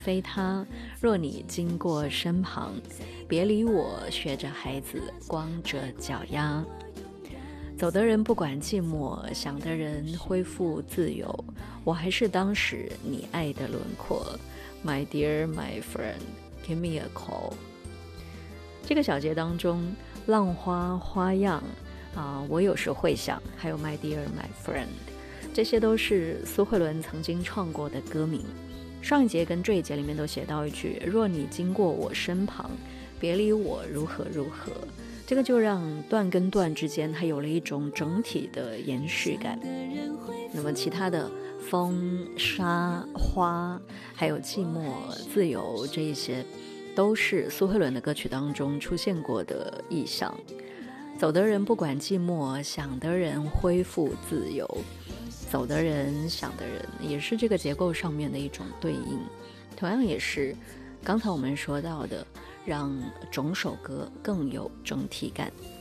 非他，若你经过身旁，别理我，学着孩子，光着脚丫。走的人不管寂寞，想的人恢复自由。我还是当时你爱的轮廓。My dear, my friend, give me a call。这个小节当中，浪花花样我有时会想，还有 My dear, my friend， 这些都是苏慧伦曾经创过的歌名。上一节跟这一节里面都写到一句，若你经过我身旁，别理我如何如何。这个就让段跟段之间它有了一种整体的延续感。那么其他的风、沙、花，还有寂寞、自由，这一些都是苏慧伦的歌曲当中出现过的意象。走的人不管寂寞，想的人恢复自由。走的人，想的人，也是这个结构上面的一种对应。同样也是刚才我们说到的，让整首歌更有整体感。